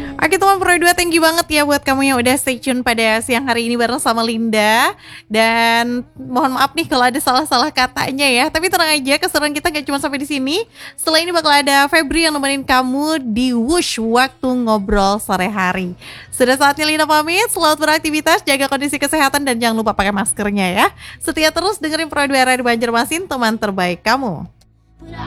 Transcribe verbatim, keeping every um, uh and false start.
Oke teman Pro dua, thank you banget ya buat kamu yang udah stay tune pada siang hari ini bareng sama Linda. Dan mohon maaf nih kalau ada salah-salah katanya ya. Tapi tenang aja, keseruan kita gak cuma sampai di sini. Setelah ini bakal ada Febri yang nemenin kamu di Wush Waktu Ngobrol Sore Hari. Sudah saatnya Linda pamit, selamat beraktivitas, jaga kondisi kesehatan dan jangan lupa pakai maskernya ya. Setia terus dengerin Pro dua Radio Banjarmasin, teman terbaik kamu.